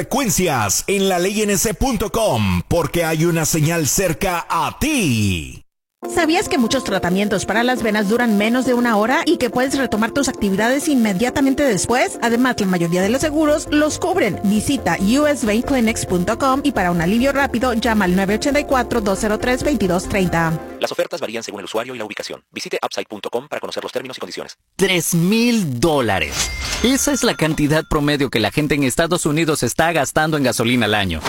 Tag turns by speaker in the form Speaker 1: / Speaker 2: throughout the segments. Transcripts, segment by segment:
Speaker 1: Frecuencias en laleyNC.com, porque hay una señal cerca a ti.
Speaker 2: ¿Sabías que muchos tratamientos para las venas duran menos de 1 hora y que puedes retomar tus actividades inmediatamente después? Además, la mayoría de los seguros los cubren. Visita usveinclinics.com y para un alivio rápido, llama al 984-203-2230.
Speaker 3: Las ofertas varían según el usuario y la ubicación. Visite upside.com para conocer los términos y condiciones.
Speaker 4: $3,000. Esa es la cantidad promedio que la gente en Estados Unidos está gastando en gasolina al año.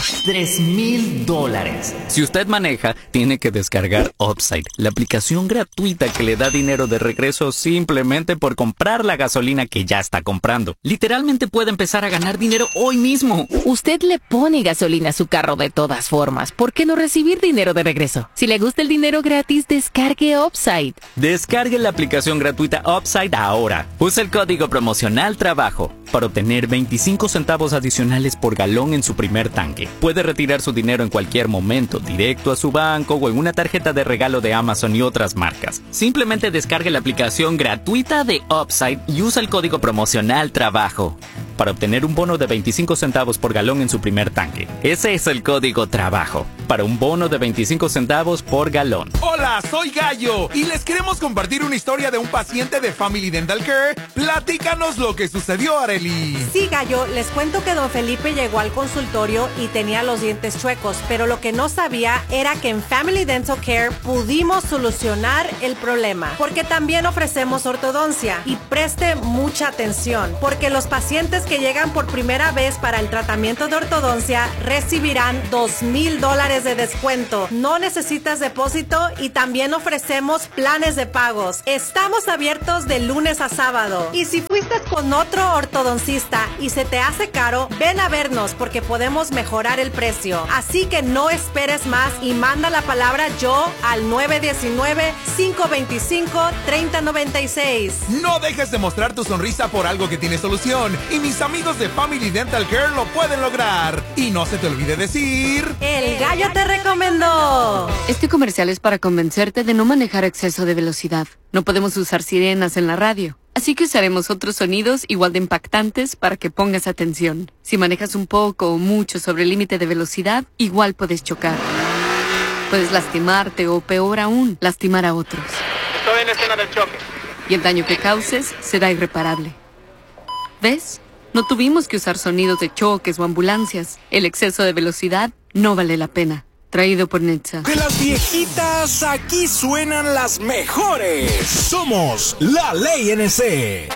Speaker 4: $3,000. Si usted maneja, tiene que descargar Upside, la aplicación gratuita que le da dinero de regreso simplemente por comprar la gasolina que ya está comprando. Literalmente puede empezar a ganar dinero hoy mismo.
Speaker 5: Usted le pone gasolina a su carro de todas formas. ¿Por qué no recibir dinero de regreso? Si le gusta el dinero gratis, descargue Upside.
Speaker 4: Descargue la aplicación gratuita Upside ahora. Use el código promocional TRABAJO para obtener 25 centavos adicionales por galón en su primer tanque. Puede retirar su dinero en cualquier momento, directo a su banco o en una tarjeta de regalo de Amazon y otras marcas. Simplemente descargue la aplicación gratuita de Upside y usa el código promocional TRABAJO para obtener un bono de 25 centavos por galón en su primer tanque. Ese es el código TRABAJO para un bono de 25 centavos por galón.
Speaker 6: Hola, soy Gallo y les queremos compartir una historia de un paciente de Family Dental Care. Platícanos lo que sucedió, Arely.
Speaker 7: Sí, Gallo, les cuento que don Felipe llegó al consultorio y tenía los dientes chuecos, pero lo que no sabía era que en Family Dental Care pudimos solucionar el problema, porque también ofrecemos ortodoncia. Y preste mucha atención, porque los pacientes que llegan por primera vez para el tratamiento de ortodoncia recibirán $2,000 de descuento. No necesitas depósito y también ofrecemos planes de pagos. Estamos abiertos de lunes a sábado. Y si fuiste con otro ortodoncista y se te hace caro, ven a vernos porque podemos mejorar el precio. Así que no esperes más y manda la palabra yo al 919-525-3096.
Speaker 6: No dejes de mostrar tu sonrisa por algo que tiene solución. Y mis amigos de Family Dental Care lo pueden lograr. Y no se te olvide decir...
Speaker 7: ¡El Gallo te recomendó!
Speaker 8: Este comercial es para convencerte de no manejar a exceso de velocidad. No podemos usar sirenas en la radio. Así que usaremos otros sonidos igual de impactantes para que pongas atención. Si manejas un poco o mucho sobre el límite de velocidad, igual puedes chocar. Puedes lastimarte o, peor aún, lastimar a otros.
Speaker 9: Estoy en la escena del choque.
Speaker 8: Y el daño que causes será irreparable. ¿Ves? No tuvimos que usar sonidos de choques o ambulancias. El exceso de velocidad no vale la pena. Traído por Netza.
Speaker 1: De las viejitas, aquí suenan las mejores. Somos la Ley NC.